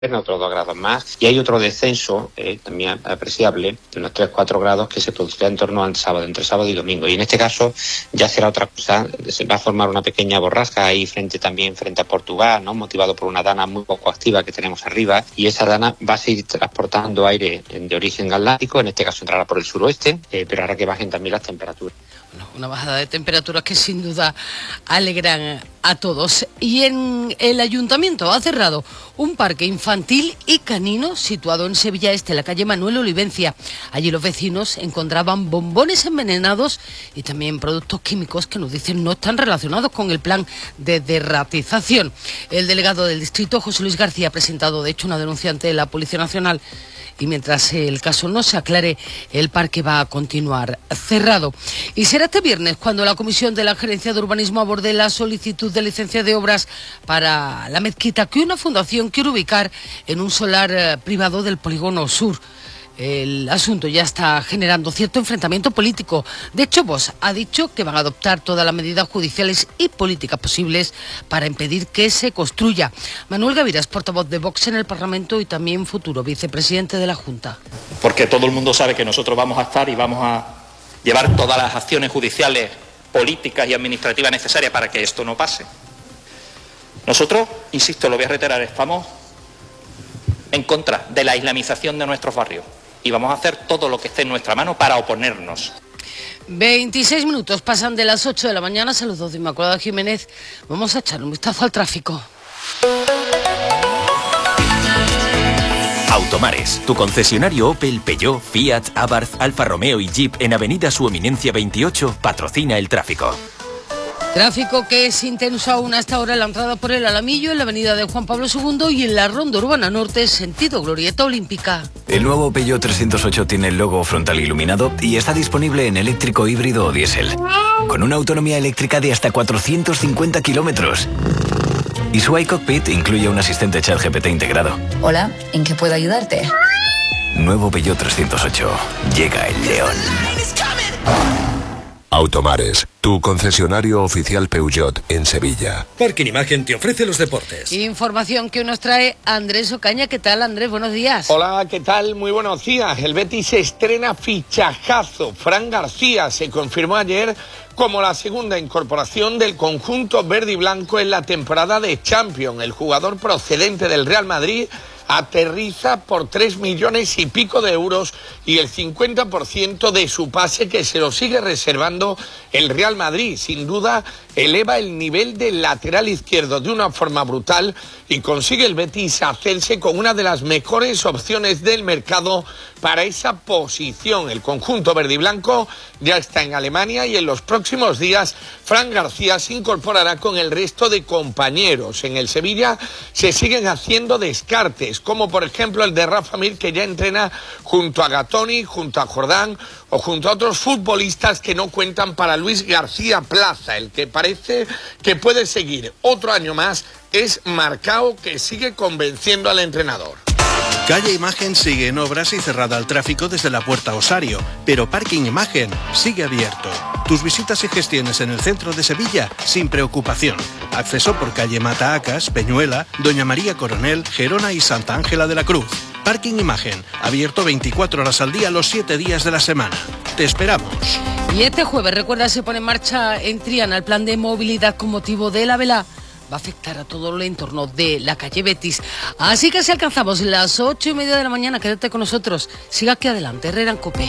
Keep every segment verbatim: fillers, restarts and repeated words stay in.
en otros dos grados más, y hay otro descenso eh, también apreciable de unos tres a cuatro grados que se producirá en torno al sábado, entre sábado y domingo, y en este caso ya será otra cosa. Se va a formar una pequeña borrasca ahí frente también frente a Portugal, ¿no?, motivado por una dana muy poco activa que tenemos arriba, y esa dana va a seguir transportando aire de origen atlántico, en este caso entrará por el suroeste, eh, pero hará que bajen también las temperaturas. Bueno, una bajada de temperaturas que sin duda alegran a todos. Y en el ayuntamiento ha cerrado un parque infantil y canino situado en Sevilla Este, en la calle Manuel Olivencia. Allí los vecinos encontraban bombones envenenados y también productos químicos que nos dicen no están relacionados con el plan de derratización. El delegado del distrito, José Luis García, ha presentado de hecho una denuncia ante la Policía Nacional. Y mientras el caso no se aclare, el parque va a continuar cerrado. Y será este viernes cuando la Comisión de la Gerencia de Urbanismo aborde la solicitud de licencia de obras para la mezquita que una fundación quiere ubicar en un solar eh, privado del Polígono Sur. El asunto ya está generando cierto enfrentamiento político. De hecho, Vox ha dicho que van a adoptar todas las medidas judiciales y políticas posibles para impedir que se construya. Manuel Gaviras, portavoz de Vox en el Parlamento y también futuro vicepresidente de la Junta. Porque todo el mundo sabe que nosotros vamos a estar y vamos a llevar todas las acciones judiciales, políticas y administrativas necesarias para que esto no pase. Nosotros, insisto, lo voy a reiterar, estamos en contra de la islamización de nuestros barrios. Y vamos a hacer todo lo que esté en nuestra mano para oponernos. veintiséis minutos pasan de las ocho de la mañana. Saludos de Inmaculada Jiménez. Vamos a echar un vistazo al tráfico. Automares, tu concesionario Opel, Peugeot, Fiat, Abarth, Alfa Romeo y Jeep en Avenida Su Eminencia veintiocho patrocina el tráfico. Tráfico que es intenso aún hasta ahora en la entrada por el Alamillo, en la avenida de Juan Pablo segundo y en la Ronda Urbana Norte, sentido Glorieta Olímpica. El nuevo Peugeot trescientos ocho tiene el logo frontal iluminado y está disponible en eléctrico, híbrido o diésel, con una autonomía eléctrica de hasta cuatrocientos cincuenta kilómetros. Y su iCockpit incluye un asistente ChatGPT integrado. Hola, ¿en qué puedo ayudarte? Nuevo Peugeot trescientos ocho. Llega el león. Automares, tu concesionario oficial Peugeot en Sevilla. Parking Imagen te ofrece los deportes. Información que nos trae Andrés Ocaña. ¿Qué tal, Andrés? Buenos días. Hola, ¿qué tal? Muy buenos días. El Betis estrena fichajazo. Fran García se confirmó ayer como la segunda incorporación del conjunto verde y blanco en la temporada de Champions. El jugador procedente del Real Madrid aterriza por tres millones y pico de euros y el cincuenta por ciento de su pase que se lo sigue reservando el Real Madrid. Sin duda eleva el nivel del lateral izquierdo de una forma brutal y consigue el Betis hacerse con una de las mejores opciones del mercado para esa posición. El conjunto verde y blanco ya está en Alemania y en los próximos días Fran García se incorporará con el resto de compañeros. En el Sevilla se siguen haciendo descartes, como por ejemplo el de Rafa Mir, que ya entrena junto a Gatoni, junto a Jordán o junto a otros futbolistas que no cuentan para Luis García Plaza. El que parece que puede seguir otro año más es Marcao, que sigue convenciendo al entrenador. Calle Imagen sigue en obras y cerrada al tráfico desde la Puerta Osario, pero Parking Imagen sigue abierto. Tus visitas y gestiones en el centro de Sevilla sin preocupación. Acceso por calle Mataacas, Peñuela, Doña María Coronel, Gerona y Santa Ángela de la Cruz. Parking Imagen, abierto veinticuatro horas al día los siete días de la semana. Te esperamos. Y este jueves, recuerda, se pone en marcha en Triana el plan de movilidad con motivo de la vela. Va a afectar a todo el entorno de la calle Betis. Así que si alcanzamos las ocho y media de la mañana, quédate con nosotros. Siga aquí adelante, Herrera en Cope.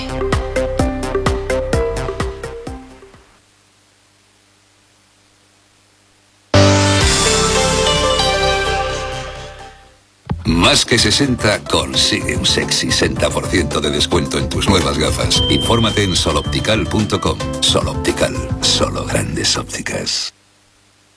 Más que sesenta consigue un sexy sesenta por ciento de descuento en tus nuevas gafas. Infórmate en soloptical punto com. Soloptical, solo grandes ópticas.